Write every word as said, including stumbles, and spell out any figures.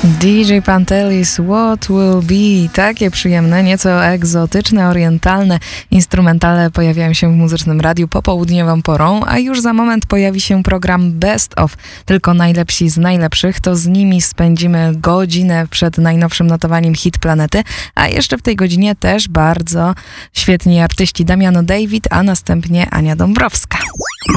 D J Pantelis, What Will Be? Takie przyjemne, nieco egzotyczne, orientalne instrumentale pojawiają się w Muzycznym Radiu popołudniową porą, a już za moment pojawi się program Best of, tylko najlepsi z najlepszych. To z nimi spędzimy godzinę przed najnowszym notowaniem Hit Planety, a jeszcze w tej godzinie też bardzo świetni artyści Damiano David, a następnie Ania Dąbrowska.